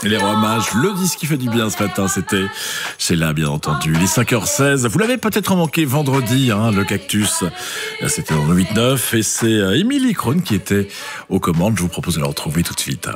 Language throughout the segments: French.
Et les rois mages, le disque qui fait du bien ce matin, c'était Sheila, bien entendu. Il est 5h16. Vous l'avez peut-être manqué vendredi, le Cactus. C'était dans le 8-9 et c'est Émilie Krohn qui était aux commandes. Je vous propose de la retrouver tout de suite.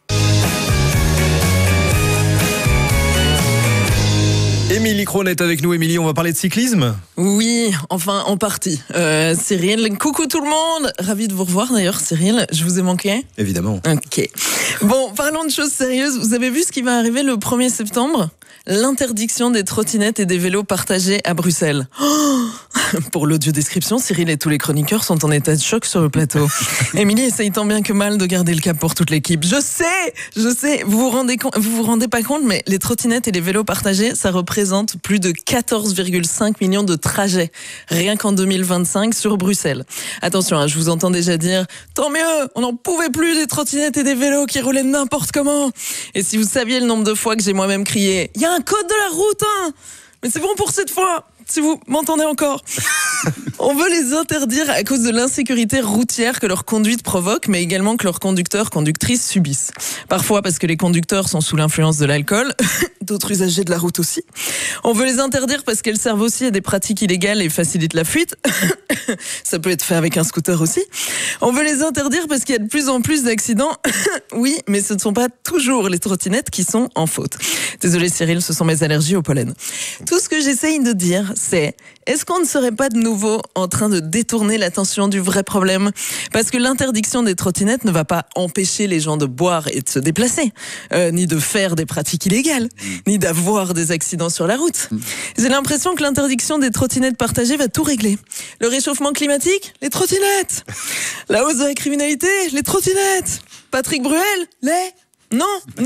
Émilie Krohn est avec nous. Émilie, on va parler de cyclisme ? Oui, enfin en partie. Cyril, coucou tout le monde. Ravi de vous revoir d'ailleurs, Cyril. Je vous ai manqué ? Évidemment. Ok. Bon, parlons de choses sérieuses. Vous avez vu ce qui va arriver le 1er septembre ? L'interdiction des trottinettes et des vélos partagés à Bruxelles. Oh, pour l'audio-description, Cyril et tous les chroniqueurs sont en état de choc sur le plateau. Émilie essaye tant bien que mal de garder le cap pour toute l'équipe. Je sais, vous vous rendez pas compte, mais les trottinettes et les vélos partagés, ça représente plus de 14,5 millions de trajets, rien qu'en 2025 sur Bruxelles. Attention, je vous entends déjà dire, tant mieux, on n'en pouvait plus des trottinettes et des vélos qui roulaient n'importe comment. Et si vous saviez le nombre de fois que j'ai moi-même crié, il y a un code de la route, mais c'est bon pour cette fois, si vous m'entendez encore. On veut les interdire à cause de l'insécurité routière que leur conduite provoque, mais également que leurs conducteurs, conductrices subissent. Parfois parce que les conducteurs sont sous l'influence de l'alcool, d'autres usagers de la route aussi. On veut les interdire parce qu'elles servent aussi à des pratiques illégales et facilitent la fuite. Ça peut être fait avec un scooter aussi. On veut les interdire parce qu'il y a de plus en plus d'accidents. Oui, mais ce ne sont pas toujours les trottinettes qui sont en faute. Désolé Cyril, ce sont mes allergies au pollen. Tout ce que j'essaye de dire, c'est, est-ce qu'on ne serait pas de nouveau en train de détourner l'attention du vrai problème ? Parce que l'interdiction des trottinettes ne va pas empêcher les gens de boire et de se déplacer, ni de faire des pratiques illégales, ni d'avoir des accidents sur la route. J'ai l'impression que l'interdiction des trottinettes partagées va tout régler. Le réchauffement climatique ? Les trottinettes. La hausse de la criminalité ? Les trottinettes. Patrick Bruel ? Non.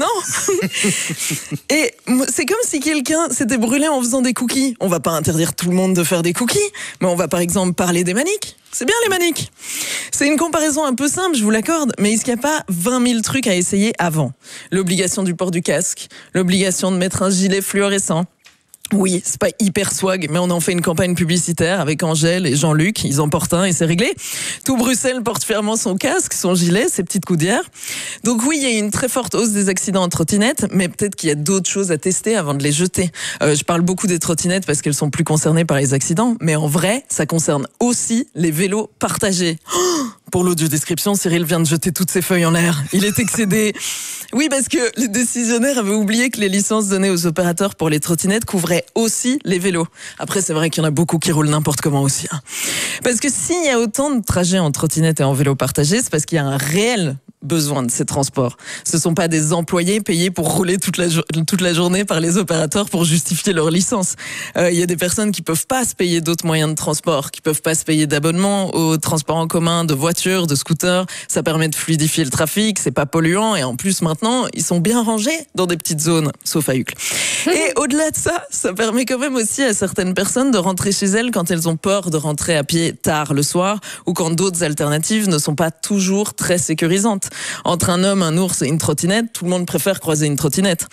Et c'est comme si quelqu'un s'était brûlé en faisant des cookies. On va pas interdire tout le monde de faire des cookies, mais on va par exemple parler des maniques. C'est bien les maniques. C'est une comparaison un peu simple, je vous l'accorde, mais est-ce qu'il n'y a pas 20 000 trucs à essayer avant ? L'obligation du port du casque, l'obligation de mettre un gilet fluorescent. Oui, c'est pas hyper swag, mais on en fait une campagne publicitaire avec Angèle et Jean-Luc. Ils en portent un et c'est réglé. Tout Bruxelles porte fièrement son casque, son gilet, ses petites coudières. Donc oui, il y a une très forte hausse des accidents en trottinette, mais peut-être qu'il y a d'autres choses à tester avant de les jeter. Je parle beaucoup des trottinettes parce qu'elles sont plus concernées par les accidents, mais en vrai, ça concerne aussi les vélos partagés. Pour l'audio-description, Cyril vient de jeter toutes ses feuilles en l'air. Il est excédé. Oui, parce que les décisionnaires avaient oublié que les licences données aux opérateurs pour les trottinettes couvraient aussi les vélos. Après, c'est vrai qu'il y en a beaucoup qui roulent n'importe comment aussi. Parce que s'il y a autant de trajets en trottinette et en vélo partagé, c'est parce qu'il y a un réel besoin de ces transports. Ce ne sont pas des employés payés pour rouler toute la journée par les opérateurs pour justifier leur licence. Il y a des personnes qui peuvent pas se payer d'autres moyens de transport, qui peuvent pas se payer d'abonnement aux transports en commun, de voitures, de scooters. Ça permet de fluidifier le trafic, c'est pas polluant et en plus maintenant, ils sont bien rangés dans des petites zones, sauf à Uccle. Et au-delà de ça, ça permet quand même aussi à certaines personnes de rentrer chez elles quand elles ont peur de rentrer à pied tard le soir ou quand d'autres alternatives ne sont pas toujours très sécurisantes. Entre un homme, un ours et une trottinette, tout le monde préfère croiser une trottinette.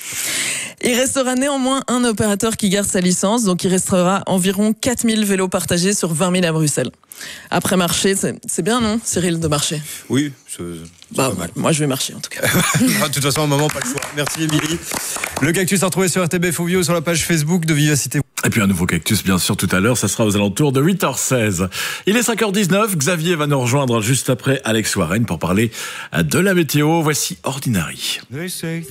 Il restera néanmoins un opérateur qui garde sa licence, donc il restera environ 4000 vélos partagés sur 20 000 à Bruxelles. Après marcher, c'est bien non, Cyril, de marcher ? Oui, c'est pas mal. Moi je vais marcher en tout cas. De toute façon, à un moment, pas le choix. Merci Émilie. Le Cactus à retrouver sur RTBF Ovio, sur la page Facebook de Vivacité. Et puis un nouveau Cactus, bien sûr, tout à l'heure, ça sera aux alentours de 8h16. Il est 5h19, Xavier va nous rejoindre juste après Alex Warren pour parler de la météo. Voici Ordinary.